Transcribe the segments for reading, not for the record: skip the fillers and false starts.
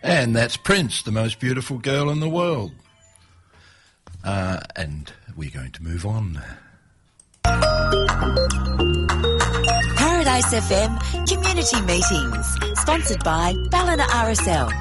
And that's Prince, the most beautiful girl in the world. And we're going to move on. Paradise FM Community Meetings, sponsored by Ballina RSL.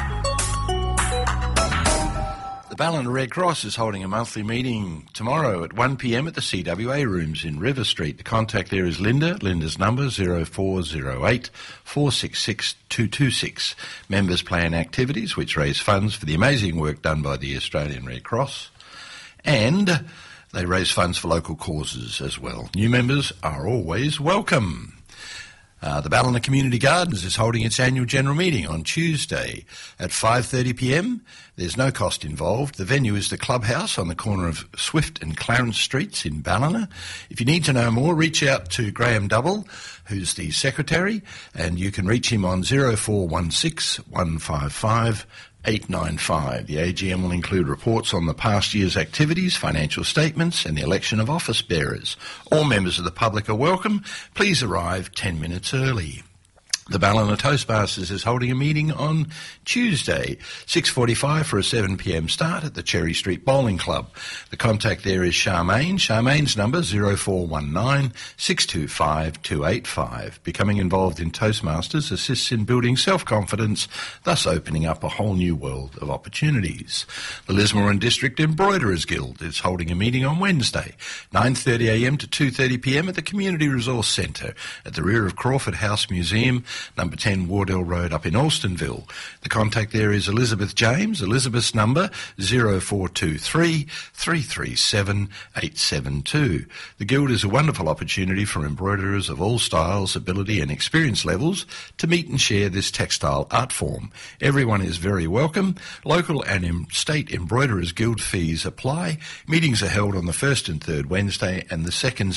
The Ballina Red Cross is holding a monthly meeting tomorrow at 1 p.m. at the CWA rooms in River Street. The contact there is Linda. Linda's number 0408 466 226. Members plan activities which raise funds for the amazing work done by the Australian Red Cross, and they raise funds for local causes as well. New members are always welcome. The Ballina Community Gardens is holding its annual general meeting on Tuesday at 5:30 p.m. There's no cost involved. The venue is the Clubhouse on the corner of Swift and Clarence Streets in Ballina. If you need to know more, reach out to Graham Double, who's the secretary, and you can reach him on 0416 155 895. The AGM will include reports on the past year's activities, financial statements and the election of office bearers. All members of the public are welcome. Please arrive 10 minutes early. The Ballina Toastmasters is holding a meeting on Tuesday, 6:45 for a 7 p.m. start at the Cherry Street Bowling Club. The contact there is Charmaine. Charmaine's number 0419 625 285. Becoming involved in Toastmasters assists in building self-confidence, thus opening up a whole new world of opportunities. The Lismore District Embroiderers Guild is holding a meeting on Wednesday, 9:30 a.m. to 2:30 p.m. at the Community Resource Centre at the rear of Crawford House Museum, number 10 Wardell Road up in Alstonville. The contact there is Elizabeth James. Elizabeth's number 0423 337 872. The Guild is a wonderful opportunity for embroiderers of all styles, ability and experience levels to meet and share this textile art form. Everyone is very welcome. Local and state Embroiderers Guild fees apply. Meetings are held on the first and third Wednesday and the second